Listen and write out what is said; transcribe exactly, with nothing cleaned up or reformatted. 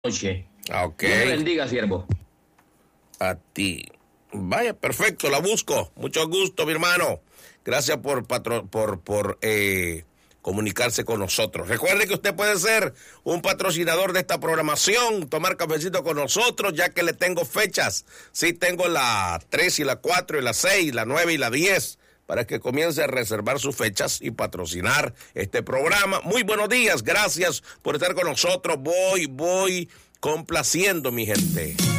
noche. Ok. Dios te bendiga, siervo. A ti. Vaya, perfecto, la busco. Mucho gusto, mi hermano. Gracias por patro, por, por eh, comunicarse con nosotros. Recuerde que usted puede ser un patrocinador de esta programación, tomar cafecito con nosotros, ya que le tengo fechas. Sí, tengo la tres y la cuatro y la seis, la nueve y la diez, para que comience a reservar sus fechas y patrocinar este programa. Muy buenos días, gracias por estar con nosotros. Voy, voy complaciendo, mi gente.